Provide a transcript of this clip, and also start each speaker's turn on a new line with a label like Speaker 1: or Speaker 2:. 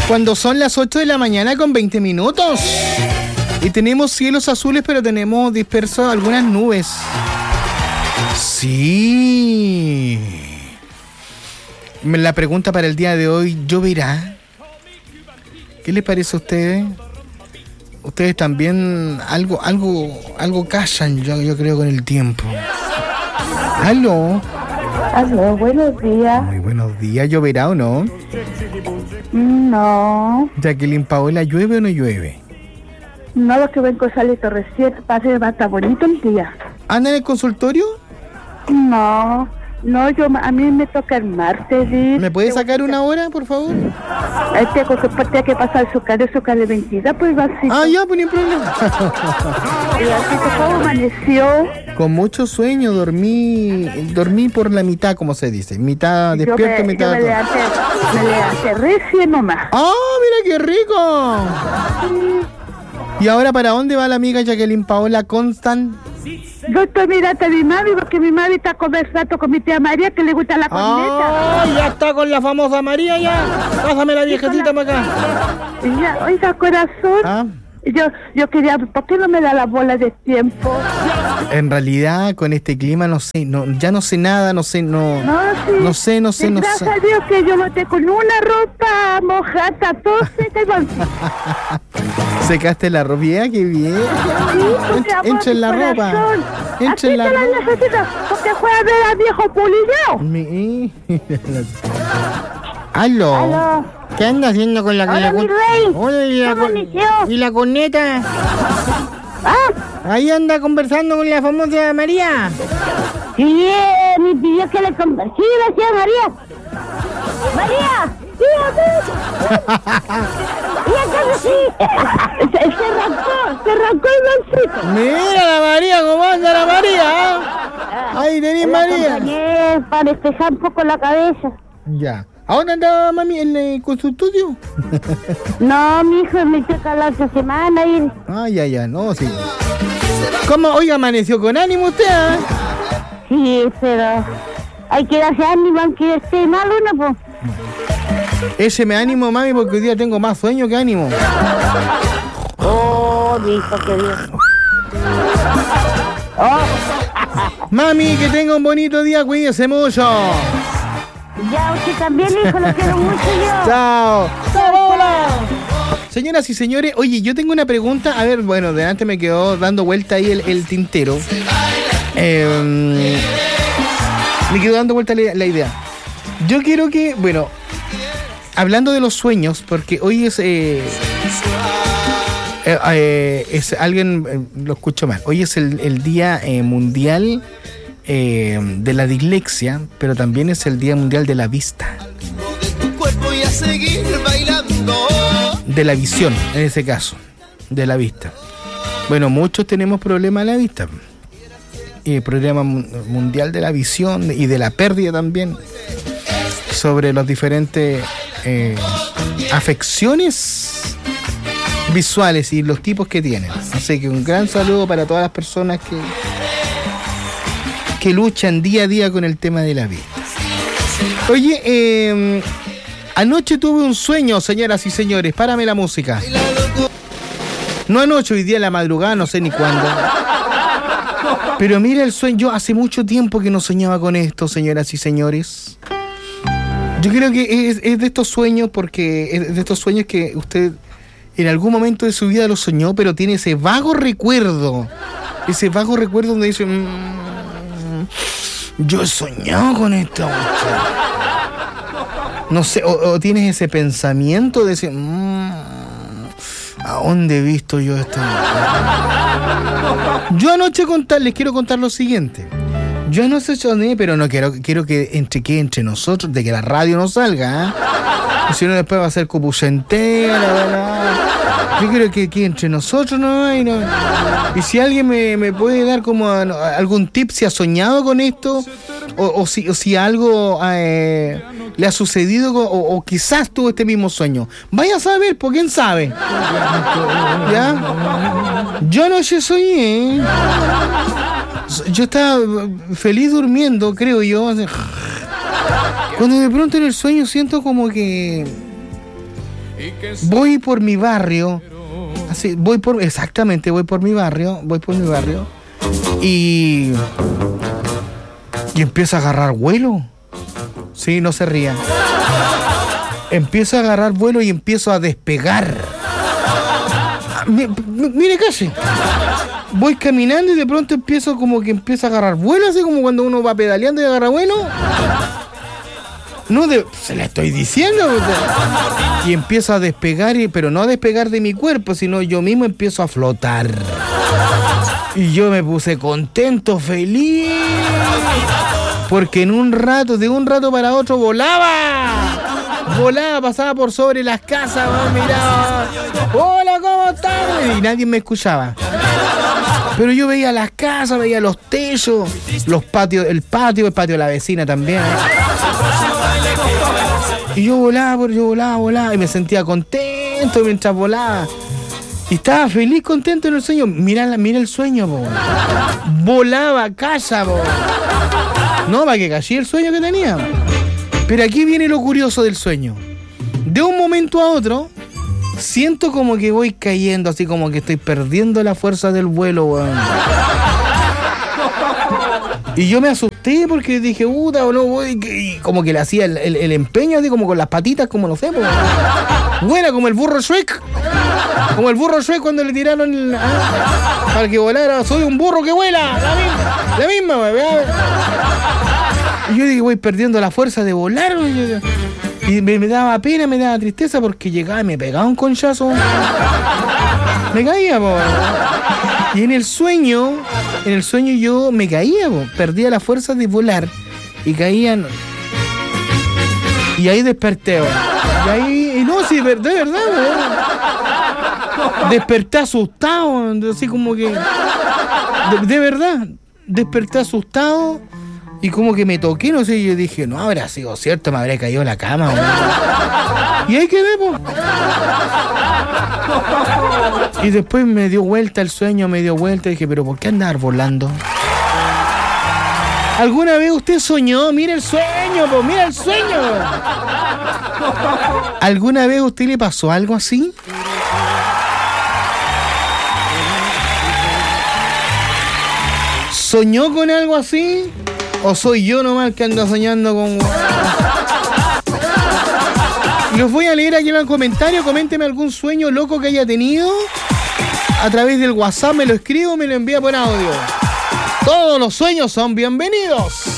Speaker 1: Cuando son las 8 de la mañana con 20 minutos. Y tenemos cielos azules, pero tenemos dispersos algunas nubes. Sí. La pregunta para el día de hoy, ¿lloverá? ¿Qué les parece a ustedes? Ustedes también algo callan, yo creo, con el tiempo. ¿Aló?
Speaker 2: Aló, buenos días.
Speaker 1: Muy buenos días. ¿Lloverá o no?
Speaker 2: No.
Speaker 1: Jacqueline Paola, ¿llueve o no llueve?
Speaker 2: No, lo que vengo saliendo recién. Parece que va a estar bonito el día.
Speaker 1: ¿Anda en el consultorio?
Speaker 2: No, a mí me toca el martes.
Speaker 1: ¿Me puede sacar una hora, por favor?
Speaker 2: Tengo que pasar su calentita, pues va así.
Speaker 1: Ah, ya, pues ni problema.
Speaker 2: Y así que todo amaneció.
Speaker 1: Con mucho sueño, dormí por la mitad, como se dice. Mitad despierto, mitad...
Speaker 2: Me levanté recién nomás.
Speaker 1: ¡Ah, mira qué rico! ¿Y ahora para dónde va la amiga Jacqueline Paola Constant?
Speaker 2: Yo estoy mirando a mi mami porque mi mami está conversando con mi tía María que le gusta la corneta.
Speaker 1: ¡Ah, ya está con la famosa María ya! Pásame la viejecita para acá.
Speaker 2: Ya, oiga, corazón.
Speaker 1: ¿Ah?
Speaker 2: Yo quería, ¿por qué no me da la bola de tiempo?
Speaker 1: En realidad, con este clima, no sé, ya no sé nada, no sé.
Speaker 2: Gracias a Dios que yo no tengo con una ropa mojada, todo seca y mal.
Speaker 1: ¿Secaste la ropa? ¡Qué bien!
Speaker 2: Sí,
Speaker 1: Entra en la ropa. Entra en la ropa.
Speaker 2: Porque fue a ver a viejo Pulillao.
Speaker 1: ¿Aló? ¿Qué anda haciendo con la
Speaker 2: Hola, mi rey.
Speaker 1: Hola, ¿y la corneta? Ahí anda conversando con la famosa María.
Speaker 2: Sí, me pidió que le conversara. Sí, gracias, María. María, se arrancó el bolsito.
Speaker 1: Mira la María, ¿cómo anda la María? Ahí tenés María.
Speaker 2: Para despejar un poco la cabeza.
Speaker 1: Ya. ¿A dónde andaba mami? ¿En con su estudio?
Speaker 2: No, mi hijo me toca la otra semana y...
Speaker 1: Ya, no, sí. ¿Cómo? Oiga, amaneció con ánimo usted, ¿eh?
Speaker 2: Sí, pero hay que darse ánimo aunque esté mal uno, pues.
Speaker 1: Ese me ánimo, mami, porque hoy día tengo más sueño que ánimo.
Speaker 2: Oh, mi hijo querido.
Speaker 1: Mami, que tenga un bonito día, cuídese mucho.
Speaker 2: Ya, usted también, hijo, lo quiero mucho yo.
Speaker 1: Chao. ¡Hola! Señoras y señores, oye, yo tengo una pregunta. A ver, bueno, delante me quedó dando vuelta ahí el tintero. Me quedó dando vuelta la idea. Yo quiero que, bueno, hablando de los sueños, porque hoy es alguien, lo escucho mal, hoy es el Día Mundial de la Dislexia, pero también es el Día Mundial de la Vista. De la visión, en ese caso, de la vista. Bueno, muchos tenemos problemas en la vista. Y el problema mundial de la visión y de la pérdida también, sobre las diferentes afecciones visuales y los tipos que tienen. Así que un gran saludo para todas las personas que luchan día a día con el tema de la vista. Oye, anoche tuve un sueño, señoras y señores. Párame la música. No anoche, hoy día en la madrugada, no sé ni cuándo. Pero mira el sueño. Yo hace mucho tiempo que no soñaba con esto, señoras y señores. Yo creo que es de estos sueños, porque es de estos sueños que usted en algún momento de su vida lo soñó, pero tiene ese vago recuerdo. Ese vago recuerdo donde dice... yo he soñado con esto. No sé, o tienes ese pensamiento de decir... ¿a dónde he visto yo esto? Yo anoche les quiero contar lo siguiente. Yo anoche soñé, pero no quiero que entre nosotros, de que la radio no salga, ¿eh? Si no, después va a ser copuchentera, Yo quiero que entre nosotros, ¿no? Y si alguien me puede dar como algún tip, si ha soñado con esto, o si algo le ha sucedido, o quizás tuvo este mismo sueño. Vaya a saber, ¿por quién sabe? ¿Ya? Yo anoche soñé. Yo estaba feliz durmiendo, creo yo. Cuando de pronto en el sueño siento como que voy por mi barrio, así, voy por mi barrio, y empiezo a agarrar vuelo. Sí, no se rían. Empiezo a agarrar vuelo y empiezo a despegar. Mire, casi. Voy caminando y de pronto empiezo a agarrar vuelo, así como cuando uno va pedaleando y agarra vuelo. Se la estoy diciendo. Y empiezo a despegar, pero no a despegar de mi cuerpo, sino yo mismo empiezo a flotar. Y yo me puse contento, feliz. Porque de un rato para otro volaba, pasaba por sobre las casas, miraba, hola, ¿cómo estás? Y nadie me escuchaba. Pero yo veía las casas, veía los techos, los patios, el patio de la vecina también. Y yo volaba, y me sentía contento mientras volaba. Y estaba feliz, contento en el sueño. Mira el sueño, po. Volaba casa, po. No, para que callé el sueño que tenía. Pero aquí viene lo curioso del sueño. De un momento a otro, siento como que voy cayendo, así como que estoy perdiendo la fuerza del vuelo, weón. Y yo me asusté porque dije, puta, o no voy. Y como que le hacía el empeño, así como con las patitas, como no sé, pues. Buena, como el burro Shrek. Como el burro Shrek cuando le tiraron para que volara. Soy un burro que vuela. La misma, weón. Y yo dije, voy perdiendo la fuerza de volar, weón. Y me daba pena, me daba tristeza porque llegaba y me pegaba un conchazo. Me caía, po. Y en el sueño yo me caía, po. Perdía la fuerza de volar y caía. Y ahí desperté, po. Y ahí, no, sí, de verdad, po. Desperté asustado, así como que. De verdad, desperté asustado. Y como que me toqué, no sé, y yo dije, no habrá sido cierto, me habría caído la cama, ¿no? Y ahí quedé, po. Y después me dio vuelta el sueño, y dije, pero ¿por qué andar volando? ¿Alguna vez usted soñó? Mira el sueño, po, mira el sueño. ¿Alguna vez a usted le pasó algo así? ¿Soñó con algo así? ¿O soy yo nomás que ando soñando con...? Los voy a leer aquí en los comentarios. Coménteme algún sueño loco que haya tenido. A través del WhatsApp me lo escribo, me lo envía por audio. Todos los sueños son bienvenidos.